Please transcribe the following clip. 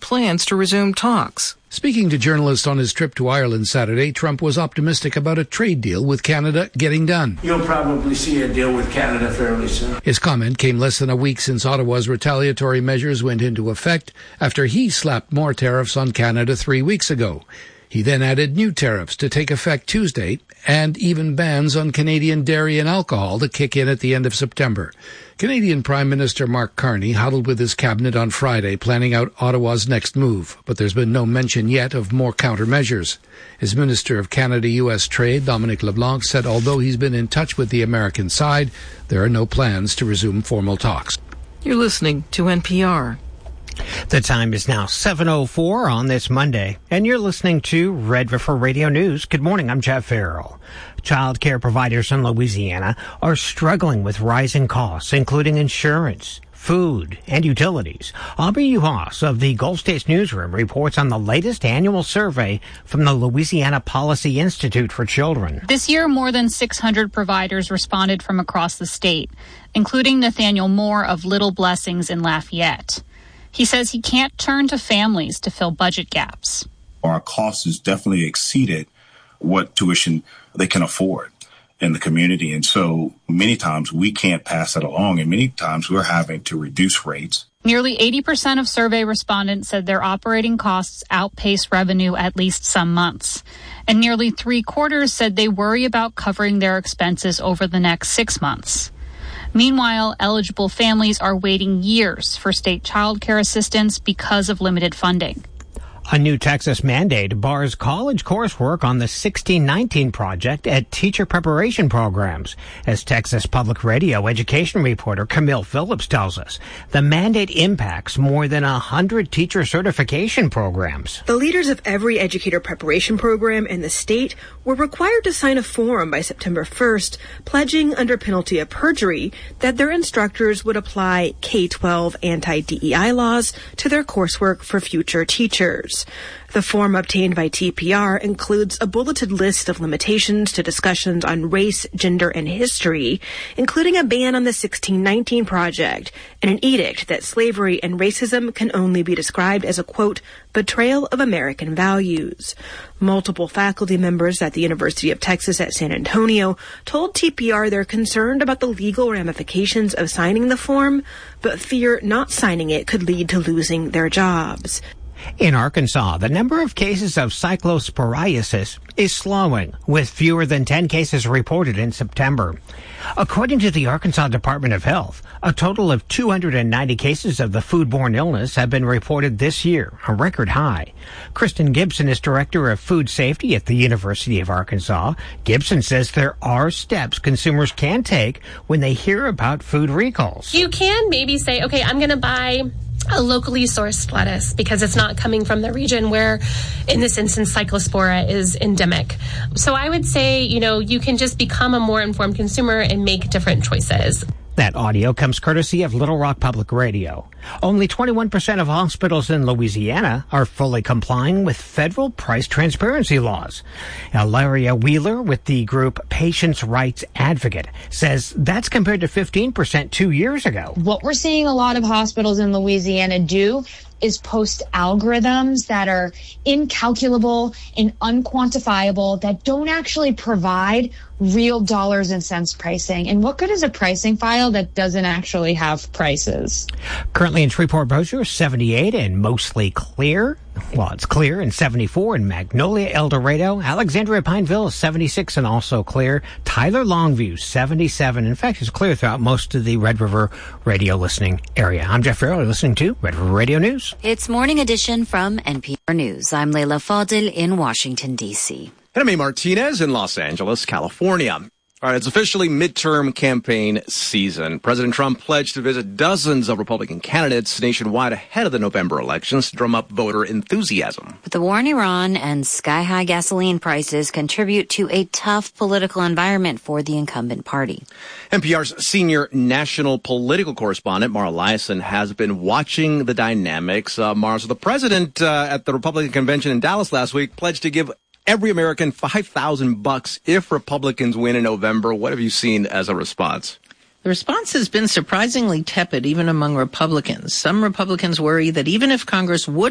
plans to resume talks. Speaking to journalists on his trip to Ireland Saturday, Trump was optimistic about a trade deal with Canada getting done. You'll probably see a deal with Canada fairly soon. His comment came less than a week since Ottawa's retaliatory measures went into effect after he slapped more tariffs on Canada 3 weeks ago. He then added new tariffs to take effect Tuesday and even bans on Canadian dairy and alcohol to kick in at the end of September. Canadian Prime Minister Mark Carney huddled with his cabinet on Friday planning out Ottawa's next move, but there's been no mention yet of more countermeasures. His Minister of Canada-U.S. Trade, Dominic LeBlanc, said although he's been in touch with the American side, there are no plans to resume formal talks. You're listening to NPR. The time is now 7:04 on this Monday, and you're listening to Red River Radio News. Good morning, I'm Jeff Farrell. Child care providers in Louisiana are struggling with rising costs, including insurance, food, and utilities. Aubrey Uhas of the Gulf States Newsroom reports on the latest annual survey from the Louisiana Policy Institute for Children. This year, more than 600 providers responded from across the state, including Nathaniel Moore of Little Blessings in Lafayette. He says he can't turn to families to fill budget gaps. Our costs has definitely exceeded what tuition they can afford in the community. And so many times we can't pass that along, and many times we're having to reduce rates. Nearly 80% of survey respondents said their operating costs outpace revenue at least some months. And nearly 3/4 said they worry about covering their expenses over the next 6 months. Meanwhile, eligible families are waiting years for state child care assistance because of limited funding. A new Texas mandate bars college coursework on the 1619 project at teacher preparation programs. As Texas Public Radio education reporter Camille Phillips tells us, the mandate impacts more than 100 teacher certification programs. The leaders of every educator preparation program in the state were required to sign a form by September 1st, pledging under penalty of perjury that their instructors would apply K-12 anti-DEI laws to their coursework for future teachers. The form obtained by TPR includes a bulleted list of limitations to discussions on race, gender, and history, including a ban on the 1619 project and an edict that slavery and racism can only be described as a, quote, betrayal of American values. Multiple faculty members at the University of Texas at San Antonio told TPR they're concerned about the legal ramifications of signing the form, but fear not signing it could lead to losing their jobs. In Arkansas, the number of cases of cyclosporiasis is slowing, with fewer than 10 cases reported in September. According to the Arkansas Department of Health, a total of 290 cases of the foodborne illness have been reported this year, a record high. Kristen Gibson is director of food safety at the University of Arkansas. Gibson says there are steps consumers can take when they hear about food recalls. You can maybe say, okay, I'm going to buy a locally sourced lettuce because it's not coming from the region where, in this instance, Cyclospora is endemic. So I would say, you can just become a more informed consumer and make different choices. That audio comes courtesy of Little Rock Public Radio. Only 21% of hospitals in Louisiana are fully complying with federal price transparency laws. Ilaria Wheeler with the group Patients' Rights Advocate says that's compared to 15% 2 years ago. What we're seeing a lot of hospitals in Louisiana do is post algorithms that are incalculable and unquantifiable that don't actually provide real dollars and cents pricing. And what good is a pricing file that doesn't actually have prices? Currently in Shreveport-Bossier, 78 and mostly clear. Well, it's clear and 74 in Magnolia, El Dorado. Alexandria, Pineville is 76 and also clear. Tyler, Longview, 77. In fact, it's clear throughout most of the Red River radio listening area. I'm Jeff Farrell. You're listening to Red River Radio News. It's Morning Edition from NPR News. I'm Leila Fadil in Washington, D.C. And I'm A. Martinez in Los Angeles, California. All right, it's officially midterm campaign season. President Trump pledged to visit dozens of Republican candidates nationwide ahead of the November elections to drum up voter enthusiasm. But the war in Iran and sky-high gasoline prices contribute to a tough political environment for the incumbent party. NPR's senior national political correspondent, Mara Liasson, has been watching the dynamics. Mara, so the president at the Republican convention in Dallas last week pledged to give every American $5,000 if Republicans win in November. What have you seen as a response? The response has been surprisingly tepid, even among Republicans. Some Republicans worry that even if Congress would